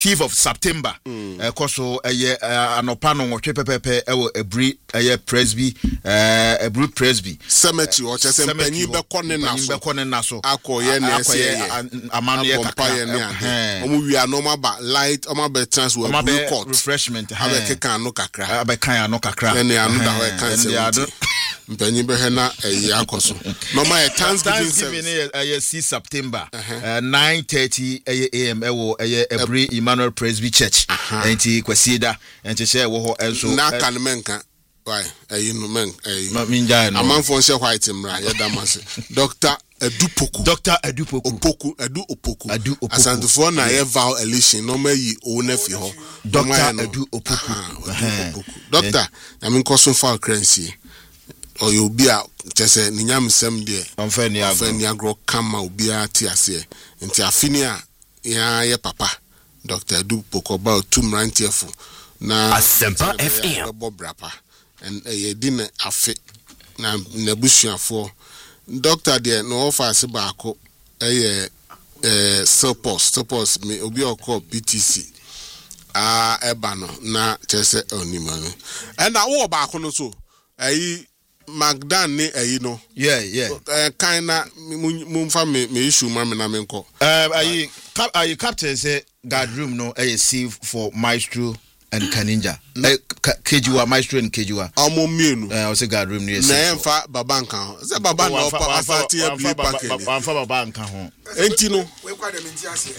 5th of September koso anopa no nwotwe pepepe ewo Ebri Presby Ebri Presby cemetery o chese mpanyi be kone na so akoye na ese amanu ye kakra omo wi anoma ba light omo be transfer blue court refreshment abekeka ano kakra abekan ano kakra ene anu da we cancel mpanyi be na akoso normal Thanksgiving 6 September 9:30 am ewo Ebri Emmanuel Presby Church enti kwasieda enti she wo ho enso na kan menka why no men minja no amanfo she white mra ye damase Dr. Edu Opoku asantufo na ye vow election no mayi o na fi ho Dr. Edu Opoku Doctor na min koso fa currency o you be a chese ni nyamsem de onfani agro kama obi a ti ase enti afini a ya ye papa Dr. Edu Opoku about 2 mrantiefo na Asempa FM bobrapa and din afi na busuafo doctor there no offer se baako suppose me obi okọ PTC eba no na chese onima no and na wo baako no so Magdan ne no kinda mumfa me issue ma me na me nko captain say guard room no save for Maestro and Kaninja Kejiwa Maestro and Kejiwa omo mienu I say guard room no na emfa baba nka say baba no afa tie play package amfa baba nka ho enti no we kwa dem nti ase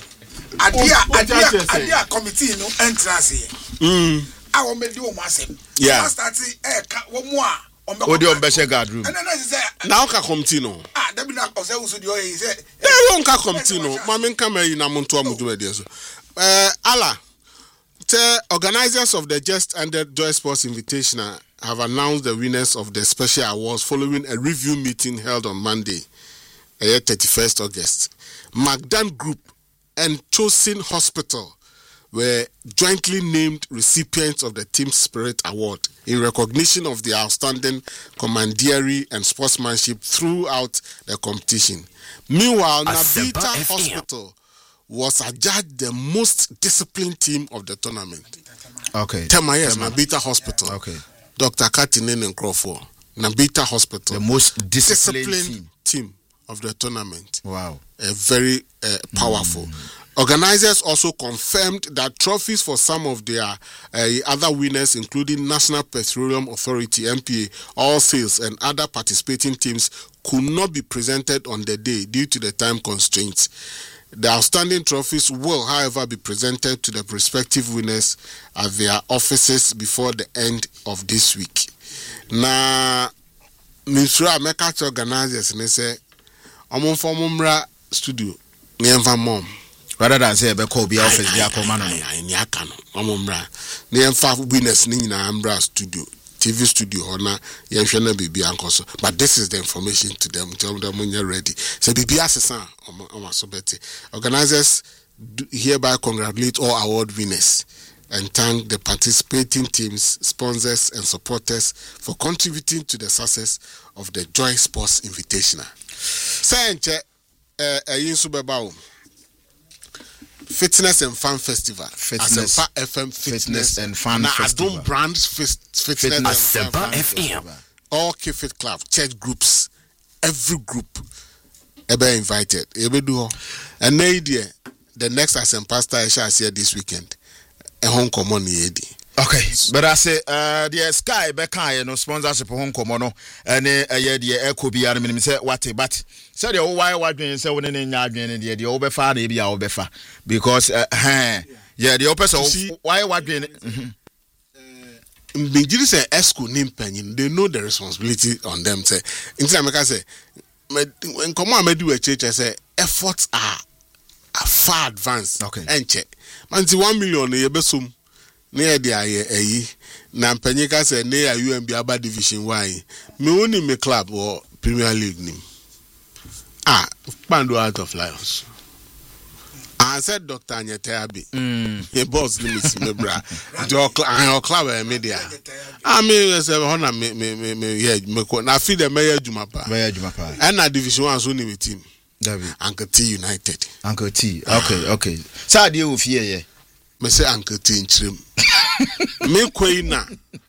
adia committee no entrance a wo medi o mo asem start wo mo a odi on be guard room na oka committee no da bi na o say uso di o yi say onka committee no ma me nka mai na monto amuduma de so ala the organizers of the Just Ended Joy Sports Invitational have announced the winners of the special awards following a review meeting held on Monday, 31st August. Magdan Group and Chosin Hospital were jointly named recipients of the Team Spirit Award in recognition of their outstanding commandery and sportsmanship throughout the competition. Meanwhile, Nabita Hospital was adjudged the most disciplined team of the tournament. Okay. Yes, Nabita Hospital. Okay. Dr. Katinen and Crawford. Nabita Hospital. The most disciplined team of the tournament. Wow. Very powerful. Organizers also confirmed that trophies for some of their other winners, including National Petroleum Authority, NPA, All Sales, and other participating teams, could not be presented on the day due to the time constraints. The outstanding trophies will, however, be presented to the prospective winners at their offices before the end of this week. Na Misra Mekachi organizers ne say omon for mumra studio nyemfa mom rather than say be call be office be akoma no ni aka no omumra nyemfa winners ni nyina mra studio TV studio ona yenhwe na bibia ankoso, but this is the information to them, tell them when you're ready. So bibia sesa omasobeti. Organizers hereby congratulate all award winners and thank the participating teams, sponsors and supporters for contributing to the success of the Joy Sports Invitational. Sayenche yinsu bebao Fitness and Fun Festival. Asempa FM Fitness and Fun Festival. Adom Brands Fitness and Fun Festival. All Kifit Club, church groups, every group ebe invited. Ebe do. And the next Asempa Star shall see this weekend. A home common yedi. Okay, but I say the Sky Bekai no sponsorship home common and the Echo be anime say what but said the why doing say when in yardin the obefa be obefa because yeah the opposite why doing Mbijiri say esco nimpanyin, they know the responsibility on them. Say in America say when come on do a church say efforts are far advanced. Okay. And check. Man 1 million yebesum near the aye na mpanyika say near UMB Aba Division Y. Me only me club or Premier League nim. Pando out of Lions. I said Dr. Anyetabi. He boss limits me bra. Your club media. I mean say hona me na feed the mayor Jumapa. And na Division 1 so with team. David. Uncle T United. Uncle T. Okay. So deal with here. me say Uncle Tinchrim. Me Quaina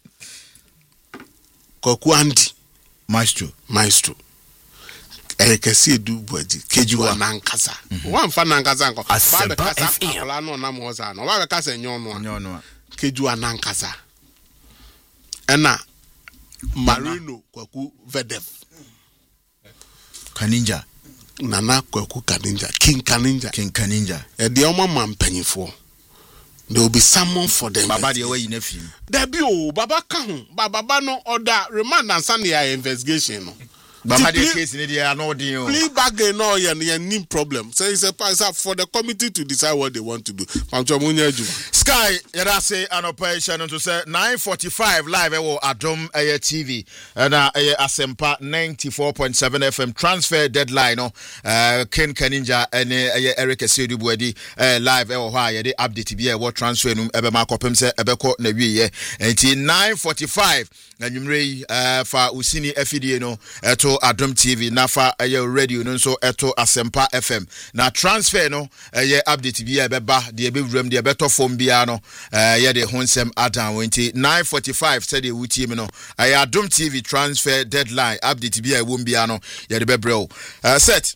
Koku Andy Maestro. I can see do body. Kejuwa Nankasa. One fan Nankasa. Asempa FM. No namoza. No wa kasa nyono. Kejuwa Nankasa. Ena Marino Kwaku Vedef. Kaninja. Nana Kwaku Kaninja. King Kaninja. The Oma Mampanyifo. There will be someone for them. Baba the way you nephew. There be Baba Kahun. Baba no order remand and Sunday investigation. Baba the case in the no deal. Plea bargain no any problem. So it's a for the committee to decide what they want to do. Sky, yada say an operation to say 9:45 live Adom TV and Asempa 94.7 FM transfer deadline Ken Kaninja and Eric Esidubuedi live the update be what transfer ebe makopem se ebeko na wie and 9:45 na nyumre fa usini FDA no eto Adom TV nafa radio no so eto Asempa FM na transfer no update bi ebeba de ebewuram de ebeto form bia no de honsem adan 9:45 said the wuti no Adom TV transfer deadline update bi ewom bia no de bebrel set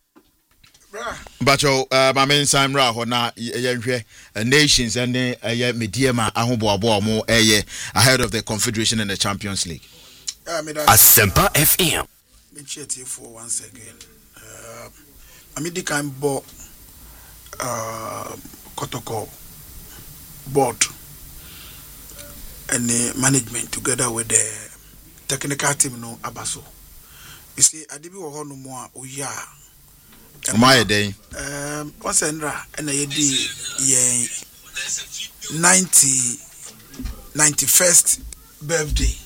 Bacho mamen Samra ho na yenhwe nations and mediema ahoboabo mo ahead of the Confederation and the Champions League. Asempa FM. Me chat for once again. Amidi kan bo Kotoko board and the management together with the technical team no abaso. You see adibi wo ho no mo a oya my day. What's Endra and I did 91st birthday.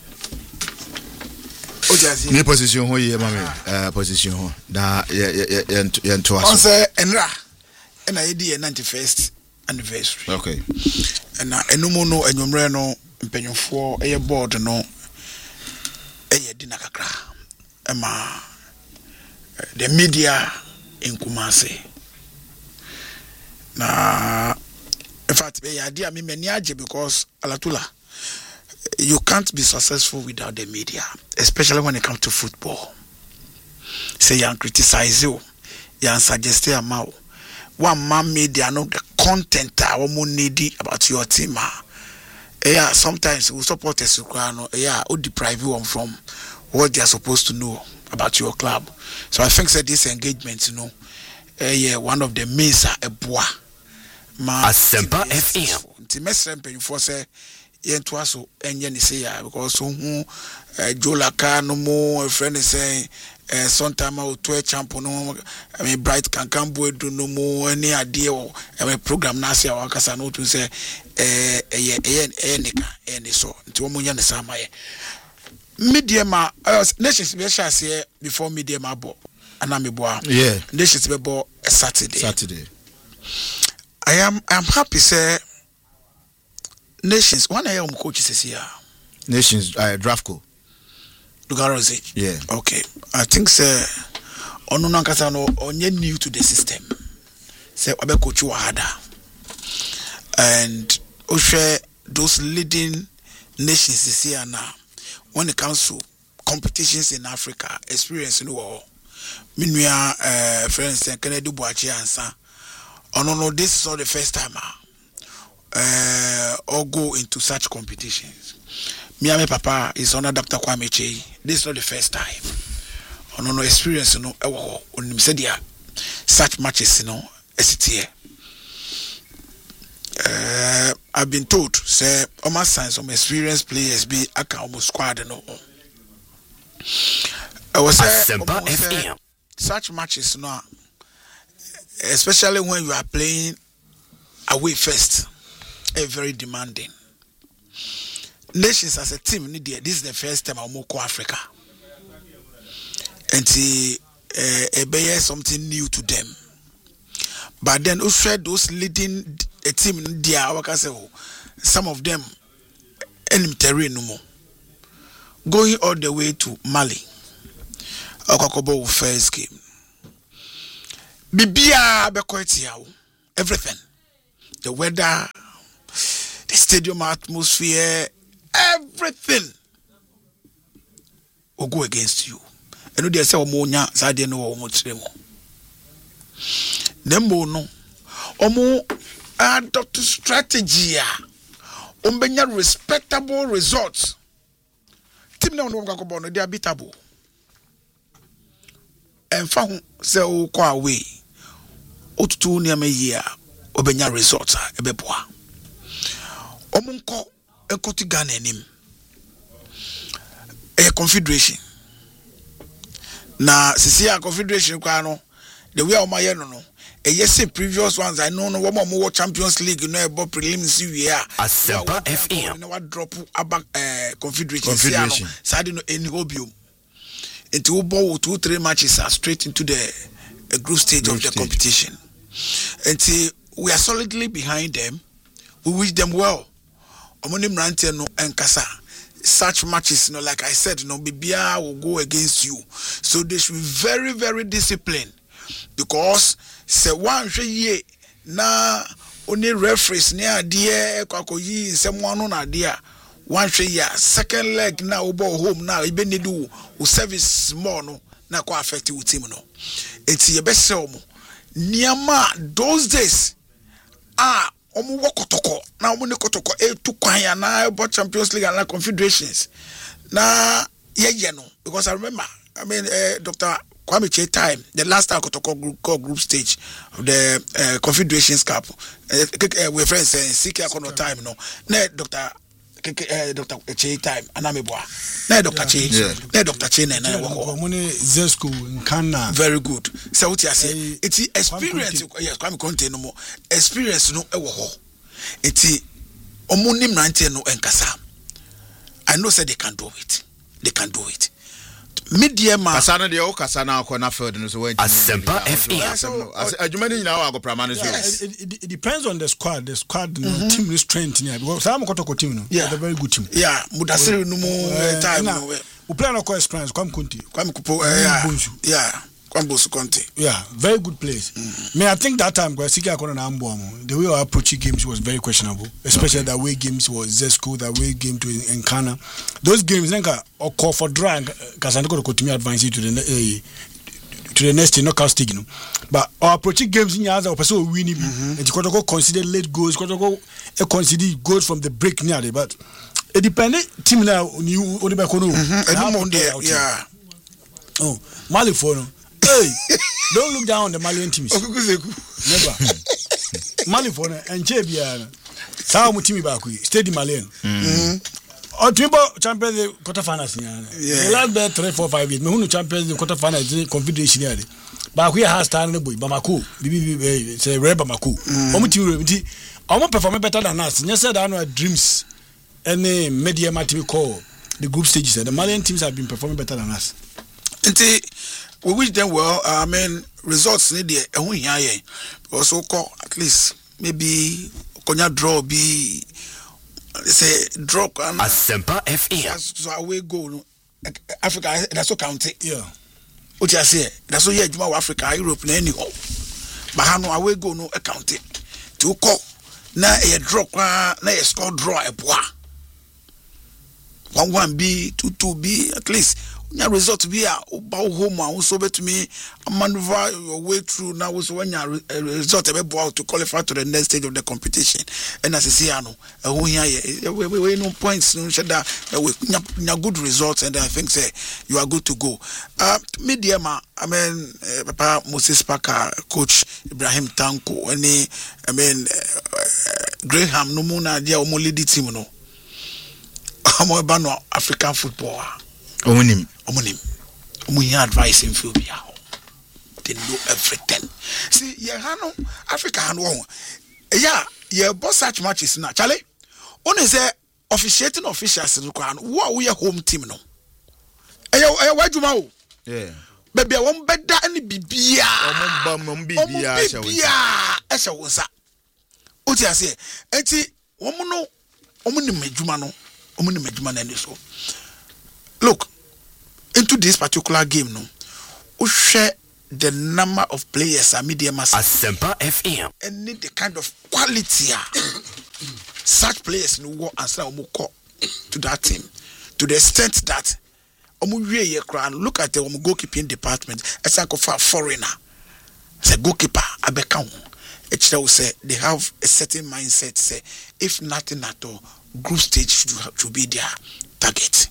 Ni position ho ye mama position ho da ye to us. Once Endra and I did 91st anniversary. Okay. And enumu no enwumre no mpanyofo eye board no eye dinakakra. Ema the media in Kumasi. Na in fact, idea me meniaje because Alatula, you can't be successful without the media, especially when it comes to football. Say you criticize you suggest you one man media know the content I need about your team. Yeah, sometimes we support a Sukrano, or deprive you from what they are supposed to know about your club. So I think that this engagement, one of the means a bois. Asempa FM. The message for say yentuaso enye say because Jolaka no more a friend is saying sometime I will to a champion no I mean bright can do no more any idea or a program nasi wakasa no to say any so to munya sama Mediama nations be shall say before Mediama bo anameboa nations be bo Saturday. I am happy say nations one I am coaches this year. Nations Draftco. Lugarozic. Yeah. Okay. I think say ono nankasa no onye new to the system. Say abe coach wahada. And share those leading nations this year now. When it comes to competitions in Africa, experience in the world, Minua friends and Kennedy Boachi answer. Oh no, this is not the first time or go into such competitions. Miami Papa is on Dr. Kwame Chey. This is not the first time. Oh no, experience no. When said such matches, STA. I've been told, say, almost signs some experienced players be almost squad no. I was such matches now, especially when you are playing away first, very demanding. Nations as a team, this is the first time I'm more Africa, and see, something new to them. But then also those leading a team in some of them terrain no more. Going all the way to Mali. Okakobo first game. Bibia bekoetiao. Everything. the weather, the stadium atmosphere, everything will go against you. And they say omonya sade no omo tremo. Nembo no omo adopt strategy ombenya respectable results. Team na no go no they are beatable. And found say o kwa away. Otutu niam year obenya results ebeboa. Omunko ekoti Ghana enim. A confederation. Na sisi a confederation kwa no the way omaye no a yes previous ones I know no more Champions League no about prelims we are Asempa FM no what drop about confederation side no any hobium into ball 2-3 matches are straight into the group stage of the competition. And we are solidly behind them. We wish them well. Omonim rante no enkasa. Such matches, like I said, Bibia will go against you. So they should be very, very disciplined. Because say one ye na only referees near dear Kwakoyi someone on idea. One year, second leg now ball home now, even do service more no na kwa affect you team no. It's your best self. Niama those days omu wakotoko na omu ne kotoko to kwanya na about Champions League and Confederations na ye no because I remember Dr. Kwame Che time the last time kotoko group stage of the Confederations Cup we friends seek akono time no na Dr. Che time anameboa na Dr. Che na Dr. Che na Omune Zesco Nkana very good so what you say it's experience yes Kwame Conte no more experience no ewo ho it's omunim nante no enkasa I know say they can do it media ma kasana de o kasana akona field no so when Asempa FM adwumani nyina wa agopra no so it depends on the squad no team strength near because some kotoko team no they're a very good team Mudasiri no more time no we play no experience Kwame Conte Kwambosu Conte very good players I think that time Sika akona na ambo the way our approaching games was very questionable especially the way games was Zesco the way game to Nkana those games nka or call for drag kasandiko kotumi advance to the next knockout stage no but our approaching games in other person win it and you consider late goals consider goals from the break nearly but it depended team now you only back on Mali for no hey, don't look down on the Malian teams. Never. Mali for and Jebia. Sao Mutimi Baku, steady Malian. Or Timbo champions the quarterfinals. The last bet 3, 4, 5 years. Who champions the quarterfinals confederation. But we have started boy Bamako. Say Red Bamako. Omutimi. Our performing better than us. Yes, said I know dreams. Any media might call the group stages. The Malian teams have been performing better than us. We wish them well. Results need the also call at least maybe konya draw be say drop and Asempa FM. So away go Africa that's so county. What you say? That's so yeah Juma Africa Europe na anyhow. But how no away go no account it. To call na a drop na a score draw a bois. 1-1 B 2-2 B at least. Your result be about home and so bet me maneuver your way through now was when your result about to qualify to the next stage of the competition. And as I say, I know we no points, no shada we good results, and I think say you are good to go. Media ma Papa Moses Parker, Coach Ibrahim Tanko, Graham no muna dia omo lead team no. Omo eba no African football. Omonim advice in Phobia. They know everything. See, Africa yeah, both such matches now. Charlie, only say officiating officials what we are home team no. Why do you yeah. Baby, I won't bet that any bibia. Esa wosa. Oti ase. Enti omuni mejuma no so. Look, into this particular game, no, we share the number of players are medium as Asempa FM. and need the kind of quality such players no go and say to that team to the extent that look at the goalkeeping department as a foreigner as a goalkeeper abeka it will say they have a certain mindset say if nothing at all group stage should be their target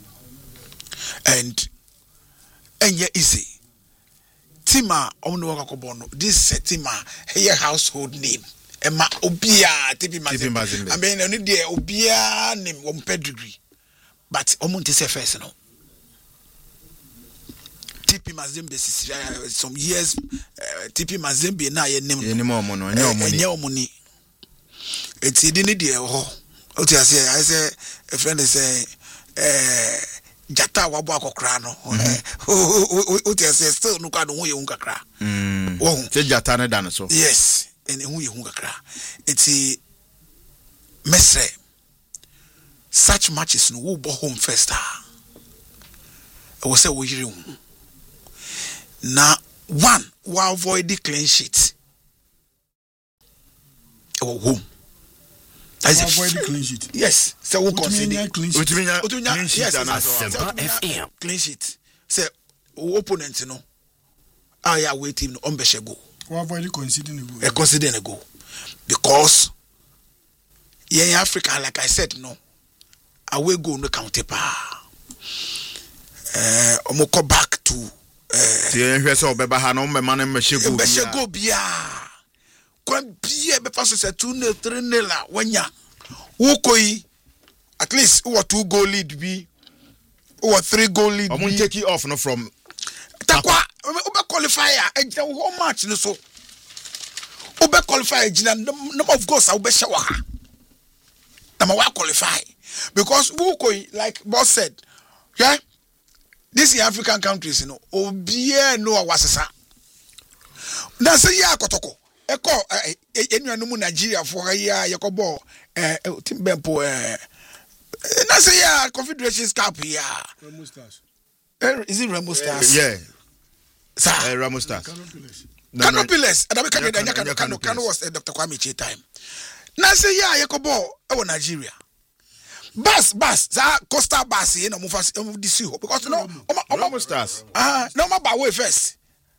and easy Tima this Tima here household name Emma Obia Tipi Mazembe. I mean, only the Obia name one pedigree, but Omonte se first no. Tipi Mazembe some years. Tipi Mazembe na ye name. Any more money. It's didn't the what I say. A friend say Jata wabwa kokra no. What I say still no ka no ye unkakra. Say Jata na dan so. Yes. And who you kakra. It's a mesre. Such matches no go home first. I was say we hear now one we avoid the clean sheet. Home. Avoid the clean sheet. Yes. So we consider clean sheet. Yes. Asempa clean sheet. Say opponent no. I wait him on Beshego. Avoid considering a goal because in Africa, like I said, no, away goal no counter pa. Omoko back to Beshego bia. Kwan bia be pass say 2-0, 3-0 wanya. Wokoi at least who 2 goal lead be or 3 goal lead. I'm take it off no from Takwa Obe qualifier ejina wo match no so Obe qualifier ejina number of goals Obe shawa na ma wa qualify because who like boss said yeah these African countries you know obie no wasesa na say ya kotoko eko enuanu mu Nigeria for ya yakobo team bempo na say ya Confederations Cup ya Remo Stars. Is it Remo Stars? Yeah. Ramo Stars. Canopiles. Cano was Dr. Kwame Che time. Now say yeah, Yakobo, Nigeria. Bus, Costa Bus, you know, move this because no, Ramo Stars. No, my way first.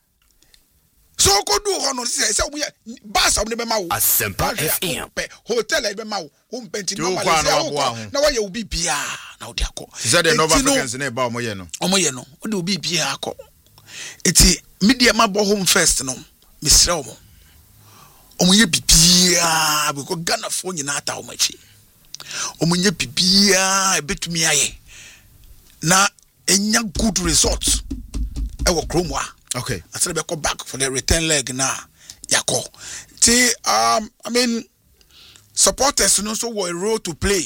So go do honor. Say we bus of the Mao. Asempa FM. Hotel at Mao. Home painting. Now why you be Pia? Now they are. Is that the Nova Africans in about Moyeno? Omoyeno. What do be Pia? It's media mabo home first no misra omo omunye bibia because Ghana phone nyina ata omachi omunye bibia ebetumi aye na enya good results e wo kromwa okay after be come back for the return leg na yako ti I mean supporters no so a role to play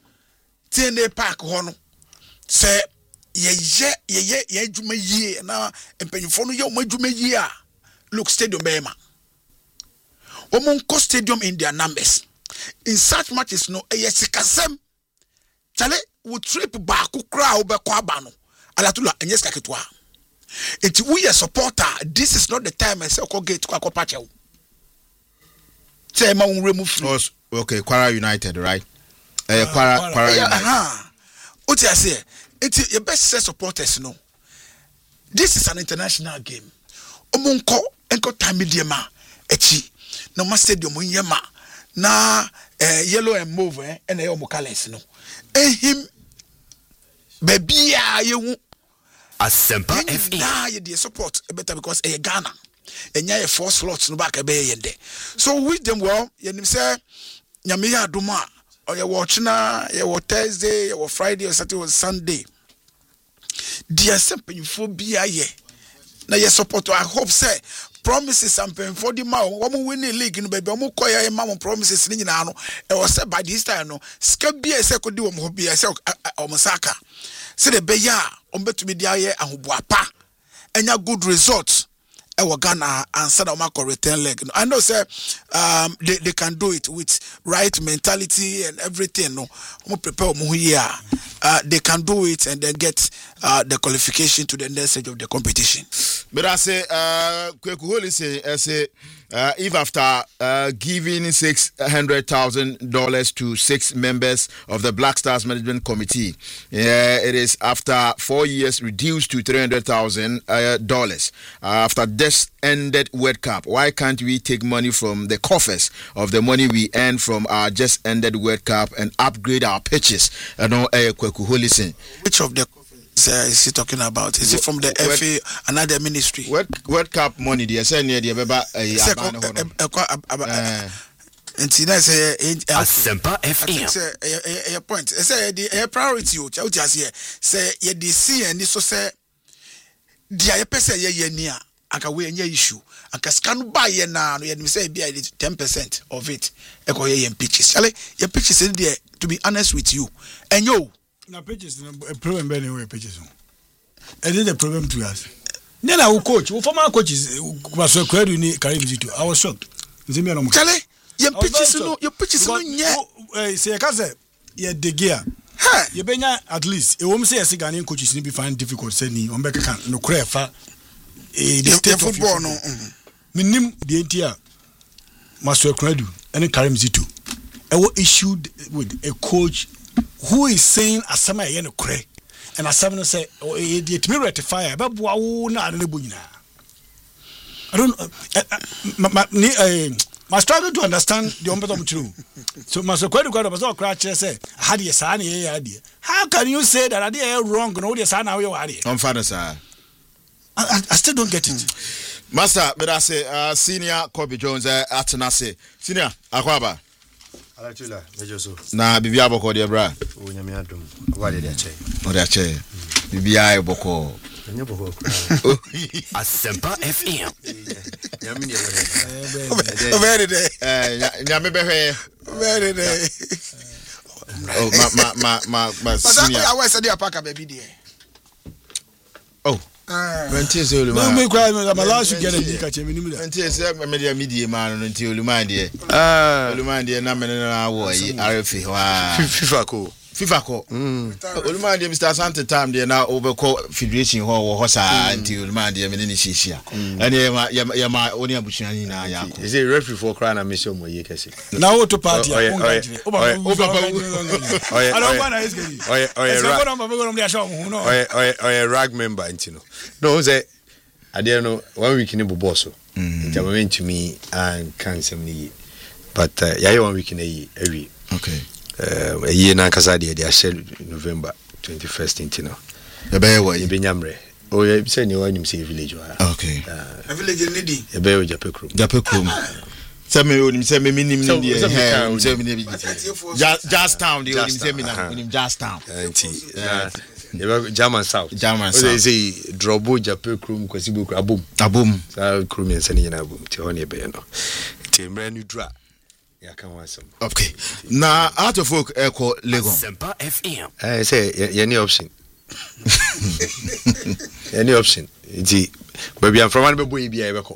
TNA Park hono say ye djuma yie na empenyfo no ye omadjuma yie a look stadium bema omonko stadium in their numbers in such matches no eyesikasem chale wo trip ba ko kra wo be kwa ba no alatula enyeska ketwa enti we a supporter this is not the time I say ko gate kwa pacha wo say ma won remove free okay Kwara United right Kwara United Oti ase enti your best set supporters no this is an international game omonko enko time mediema echi na ma stadium nyema na yellow and mauve and e omo colors no ehim babia yehu Asempa FM na ye dey support better because e Ghana enya ye 4 slots no back e be yende so we them well yenim say nyame ya adoma or you watch na you Thursday or Friday or Saturday or Sunday dear simple phobia ye na ye support I hope say promises and paying for the man one winning league no baby omo koya mama promises ni nyina no e was say by this time no ska bia say ko di omo bia say omo saka say the beya omo betumi dia ye ahoboapa enya good results Ghana and Sadamako return leg. I know, sir, they can do it with right mentality and everything. No, prepare they can do it and then get the qualification to the next stage of the competition. But I say, Kwekuholi say, if after giving $600,000 to 6 members of the Black Stars Management Committee, it is after 4 years reduced to $300,000 after this ended World Cup. Why can't we take money from the coffers of the money we earn from our just ended World Cup and upgrade our pitches? Which of the is he talking about? Is it from the FA, another ministry? World Cup money, they say near the and see that's Asempa FM. A point. Say the priority you just here. Say ye DC and this so say the person ye near aka we any issue. Aka scan buy ye now ye say be 10% of it. Eko ye pitches. Chale your pitches in there, to be honest with you. And yo na pitches a problem anyway pitches. And then the problem to us. Then our coach, former coaches was so credit ni Karim Zito. I was shocked. Chale your pitches no yeah. Say kaze ye de gear. You benya at least e wom say yes Ghanaian coaches ni be find difficult say ni on be kan no krefa the state of football no minim the entire Master Kredu and Karim Zito e were issued with a coach who is saying asama ye no kre and asama no say e to be rectify ba boa wo na ade bo nyina I don't I struggle to understand the umpire true. So Master Kwedu was not crash say had your son idea. How can you say that idea wrong no your son how you are? On father sir. I still don't get it. Master, but I say senior Kobe Jones Atenase. Senior Akwaba. Alatula, mejoso. Na bibia boko de bra. O nyame adom. Wa de ache. O de ache. Bibia boko. Nyame boko. Asempa FM. Nyame ni very day. Nyame behwe. Very day. Oh, my senior. I was at the Apaka baby there. Oh. Until so no me cry me am allowed to get a big catch me nimula. Until say media man until Oluman there. Oluman there na me na wo yi RFA wa. FIFA ko. Oluman there Mr. Santa time there na overcall federation ho ho sa until Oluman there me ni hihia. And ya ma oni abuchina ni na ya ko. Is it referee for cry na me so mo ye kese. Na auto party I don't want to ask you. Rag member ntino. No say I don't know 1 week ni bobo so. Nti am went to me and can some ni. But ya 1 week ni every. Okay. A year na kasa de November 21st ntino. E be wa e be nyamre. Oh yeah, say ni wanim say village wa. Okay. A village ni di. E be o Japekrum. Say me onim say me minim ni dey. Say me ni Just town dey onim say me na onim Just town. Nti German South. They say Drobo Japekrum kwasibu abom. Sa krum yen se ni na abom. Ti on e be no. Ti mra nu dra. Ya kan wasem. Okay. Na out of folk echo Lagos. Asempa FM. Say any option. Any option. Nti baby am from one be boy bia e be ko.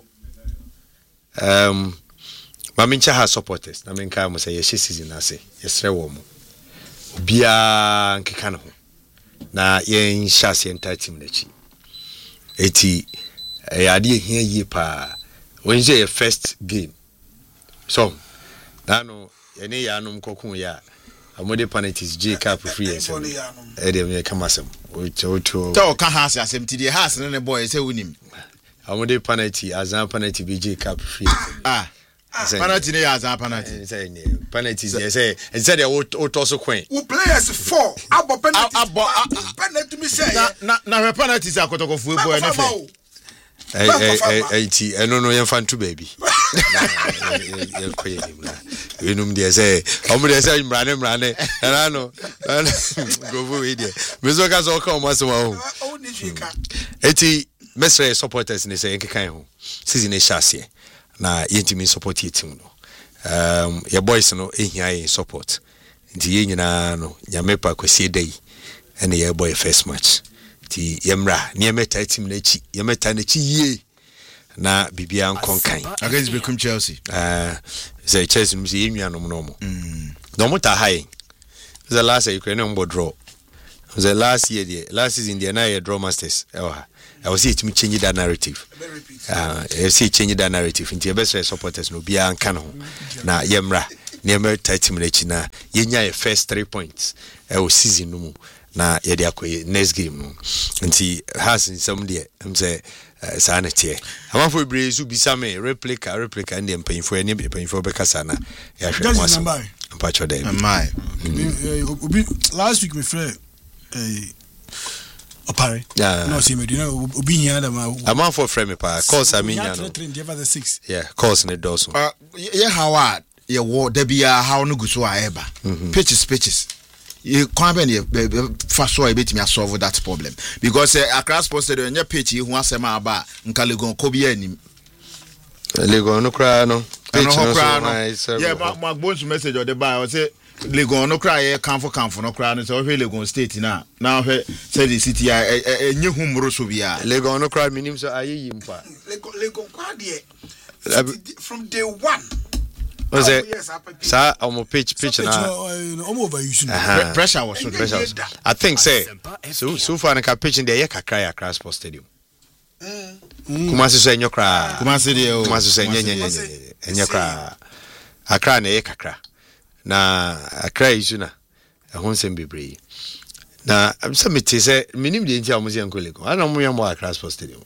Mamincha has supporters. Na menka mo say ye season ase. Yesre wo mo. Bia nkeka ne ho. Na ye nhyase enta team na chi. Eti ade ehia yi pa. When say your first game. So na no ye ne ya no mkokun ya. Amode penalties J Cup free and so. Dem ye kamasem. Ocho. To ka has asem ti the has ne boy say wunim. Amode penalty azan penalty BJ Cup free. Penalty ne azan penalty. Say penalties they say instead they also queen. Who players 4 abo penalty. Penalty me say. Na penalties akotokofu ebo enefe. No yɛmfa nto baabi enum deɛ sɛ ɔmo deɛ sɛ mrane ɛna no gofo we deɛ meso ka sɛ ɔka ɔmo asɛm aho eti mesrɛ supporters ne sɛ yɛnkeka ho season ne hyɛ aseɛ na yɛntimi support yɛ team no yɛ boys no ehia yɛ support nti yɛ nyinaa no nyame pa kwasie da yi ɛna yɛ boy first match ti yemra ni yemeta team na chi yemeta na chi ye na bibia nkonkan against Beckham Chelsea say Chelsea no say enua no no no mo ta high the last year Ukraine no draw the last season the na draw masters I was see it change that narrative see change that narrative into best supporters no bia nka no na yemra never 30 minutes na yenya first 3 points season no mu na yede akoy next game no nti has in some there say sanity amafo brezu bisame replica and the painful bekasa na ya hwe Just mpacho dey my last week my friend Opare no see me do know obi here da ma amafo frame pa calls aminya no the 6 calls ne doso yeah Howard yeah wo da bia how no guso aeba pitches you can't be fast so betimi solve that problem because Accra Sports Stadium nya pitch hu asema aba nka Legon ko bia anim Legon no kra no pitch no so yeah my bonus message or the buy or say Legon no kra ye kanfo no kra no so we Legon state na we say the city enye humro so bia Legon no kra minim so ayi mpa Legon kwa de from day 1 was it sir on pitch na pressure was so I think say so far na pitch in the Accra Sports Stadium Kumasi so enyo kra Kumasi so enyo kra Accra na Accra na Accra isu na ehon sem bebre na am mete say minim de ntia omo se enkolego ana mo yam Accra Sports Stadium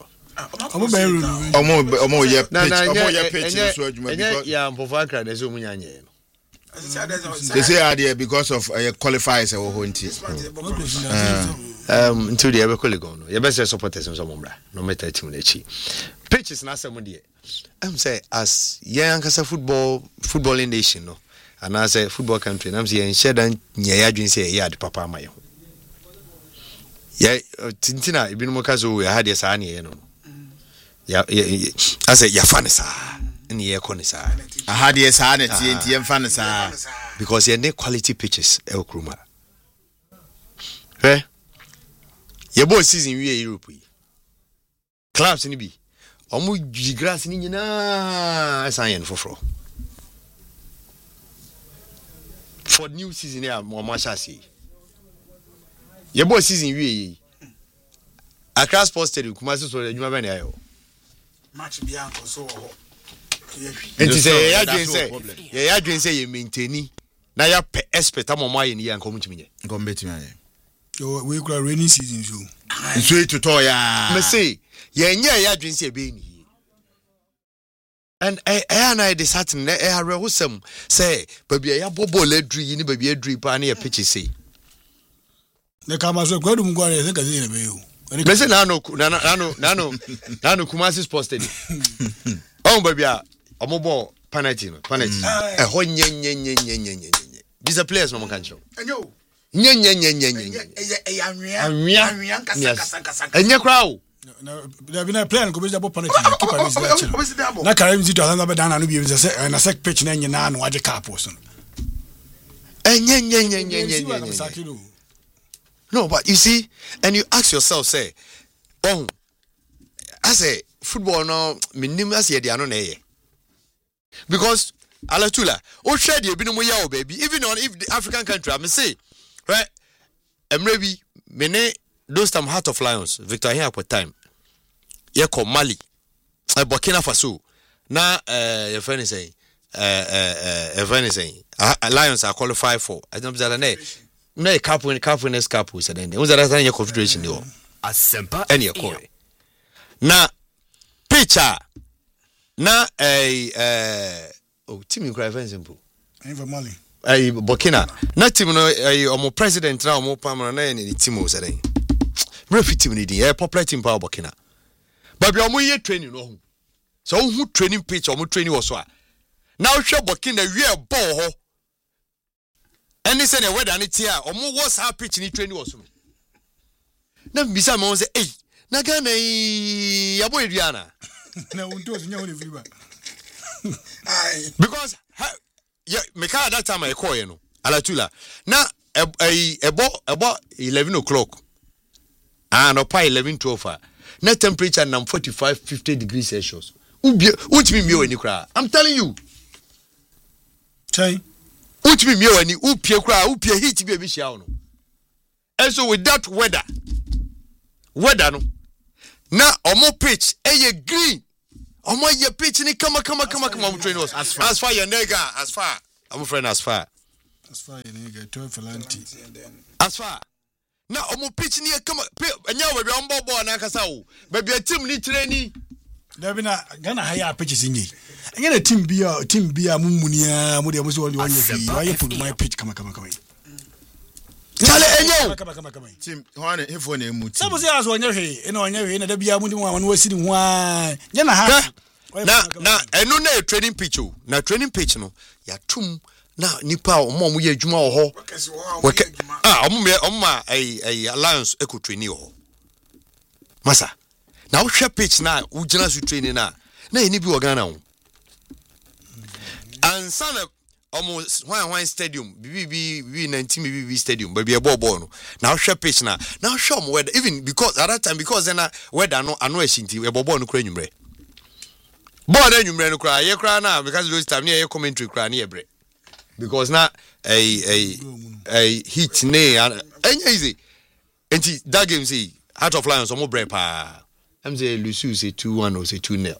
omo ye pitch so adwuma because ya mpofa Accra na so munyanye they say are because of qualifiers or honti into the ekolego no ye best supporters so mombra no meta team na chi pitches na asem de say as young as a footballing nation no and as a football country na say share dan nya adwin say ya de papa amaye ho ya tintina ibinu ka so we had ya sa na ye no ya ase ya fanisa ni ye konisa had ya sa na tie fanisa because ye need quality pitches el kruma ye bo season we Europe clubs ni bi omu gi grass ni nyina asan foforo for new season ya mo ma sha see ye bo season we Accra Sports Stadium Kumasi so adwuma ba na ayo match bianco so enti say ya dwen say ye maintain na ya pe expect amoma ye ni ya nko mutimi nye nko betimi aye we could rainy season so to to ya me say ye nya ya dwen say be ni and I dey certain na hare wosam say babia ya bobo ledri yi ni babia adri pa na ya pitch say ne kama so kwadu mugware ye nka say be yo me say nano Kumasi Sports Stadium oh babia omobo penalty ho nye these are players no mo kan show enyo nye enye crowd there been a plan ko be double penalty keeper is there na Karim Zito asa be down na no be say na sec pitch na nyina na waje cap so enye no but you see and you ask yourself say oh I say football no minim as ye dia no na ye because alatula o share dey binu mo ya o baby even on if the African country I say right emre mene those time Heart of Lions Victor here at time ye ko Mali Burkina Faso na your friend is saying Lions are qualified for I don't say na cap winners cap we said then was that your confederation dey Asempa any call na pitcher na team in cry simple for Mali Burkina na team no omo president na omo pamana na any team o said then fit team ni dey popular team pa Burkina but be omo ye training no so who training pitch omo training was so now hwe Burkina we ball ho any say the weather ni tia omo was how pitch ni training was so na bisa mo say eh na Ghana ya boy Adriana na unto nya ho free ba because me ka that time I call you know alatula na about 11 o'clock and up 11 12 na temperature na 45-50 degrees Celsius Utimi mie wani kra. I'm telling you. Chai. Utimi mie wani upie kra, upie heat bi hia no. And so with that weather no. Na omo pitch eye green. Omo ye pitch ni kama train us. As far your nigga, as far. I'm friend as far your nigga 12 Falanti. As far. Na omo pitch ni kama anya we be ombo ball na kasa wo. Baby team ni training. Dabi na Ghana higher pitches in ye. Anya na team bia mumunia mo de mo so won ye. Why you put my pitch kama. Chale enyo. Kama. Team hwane hefo na emu team. Sabo say as won ye hwe, na won ye hwe na da bia mu di mo wan wasiri ho a. Nya na ha. Na eno na training pitch o. Na training pitch no ya tum na nipa omo ye adwuma wo ho. Omo alliance eco training ho. Masa. Na wo hwe pitch na wo gina su training na eni bi wo Ghana ho. Ansana almost one stadium BB 19 BB stadium baby a ball no now share pitch now show me weather even because at that time because then weather no ano ashinti e ball no kra nwumre ball nwumre no kra ye kra na because those time near commentary kra na ebre because na a heat ne anya easy enti that game say Heart of Lions omo bre pa am say Lucy say 2-1 or say 2-0.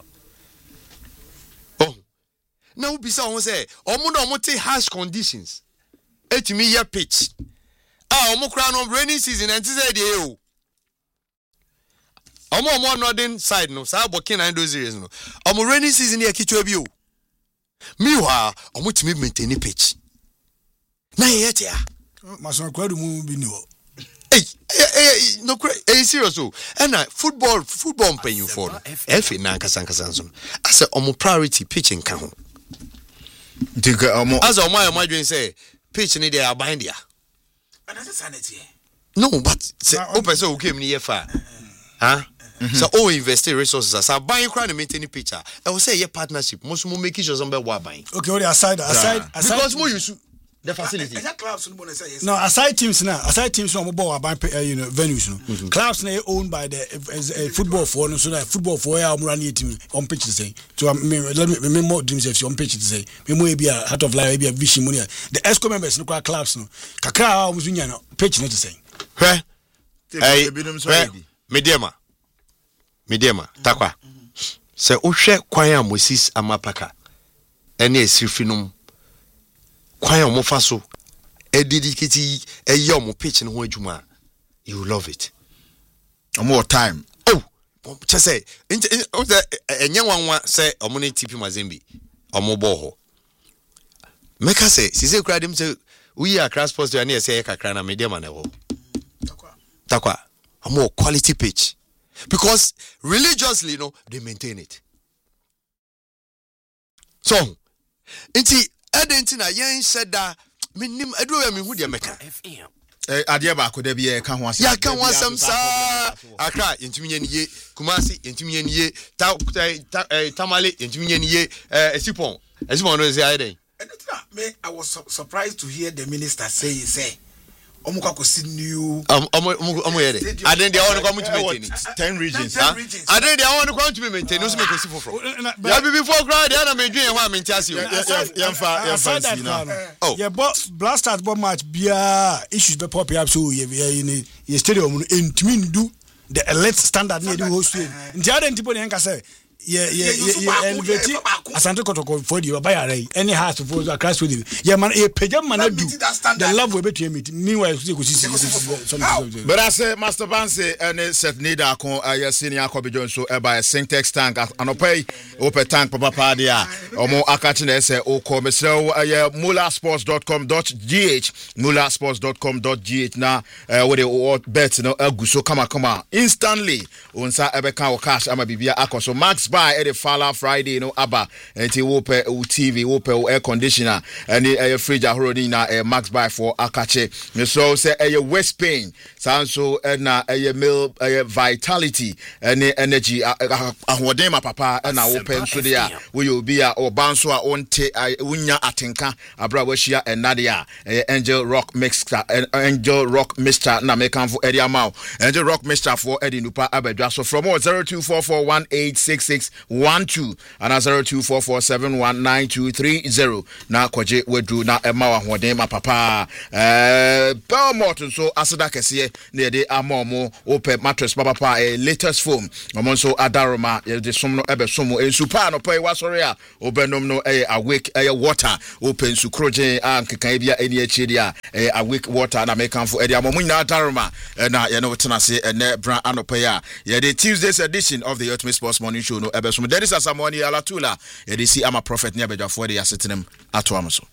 Now bisa won say omo take harsh conditions etimi year pitch omo kra no rainy season and say dey o omo northern side no sa bokin and those areas no omo rainy season here kitwa bi o miwa omo timi maintain pitch na yete ya maso kwadu mu bi ni o no serious o and football penyu for efe na kasankasan so I say omo priority pitch nka ho. As a my dream say, pitch in there behind there. And that's a sanity. No, but open so came near far. Huh? So all invested resources as buying crowd and maintaining picture. I will say your partnership. Most will make sure somebody what buying. Okay, what aside because more use the facility. No, aside teams now no ball about venues no. Clubs now owned by the football for no so that football for where I'm running team on pitch to say. So let me more dreams if on pitch to say. Me more be a Heart of Lion be a vision money. The ESCO members no clubs no. Kakra muzunya no pitch not to say. Mediama takwa. Se ohwe kwan a Moses Amapaka ene esirifinum kwan omo faso dedicate omo pitch no ho adwuma you love it more time just say enye wanwa say omo ne TP Mazembe omo ball ho meka say sise kura dem say we are Accra Sports na say kakra na Mediama na ho takwa omo quality pitch because religiously they maintain it so inti Adentina yen said that minim adwo me hu de meka ade ba ko da bi e ka ho asem ya ka ho asem sa Accra yentumi nye niye Kumasi yentumi nye niye Tamale yentumi nye niye Esipon no say aden I was surprised to hear the minister say omuka ko see new yede aden dia won ko mu to maintain 10 regions aden dia won ko to maintain no so me ko si foforo ya bi before crowd dia na me dwen ho a me ntiase o yeah blasters bomb match bia issues be pop up so ye stadium no entimi do the elite standard near the host nti aden tipo ne nka say elevate Asante Kotoko for the buy any house to for Accra with you. Yeah man e pejam man do the love we between me meanwhile but I say Master Banse and set need akon senior Kobe so by Syntex tank anopai open tank papa dia omo akachi na say o ko mesel mulasports.com.gh na where the bet no aguso kama instantly onsa ebeka o cash ama bibia akoso max buy at the Fala Friday aba enti wo pe TV wo pe air conditioner and fridge ahoro na max buy for akache me so say West Spain sanso na meal vitality and energy ahoden ma papa na wo pe nso de a wo ye obi a obanso a onte wunya atenka abra wa hia enade a Angel Rock Mixer na mekanfo area ma Angel Rock Mixer for edi nupa abadwa so from 02441866 0612 and 0244719230 na kwaje wedru na ema wa hoden ma papa Belmont so aseda kese na yede amomo open mattress papa latest foam omo so adaroma yede somno ebe somo ensupa no pay wasori a obenom no awake water open su kroje ankekan bia eni achiri a awake water na mekanfo ede amomo nyina adaroma na ye no tena se ene bra anope a yede Tuesday's edition of the Ultimate Sports Morning Show no ebe somo Dennis Asamoah Alatula yede si ama prophet ne abedwafo de yasetenem ato amso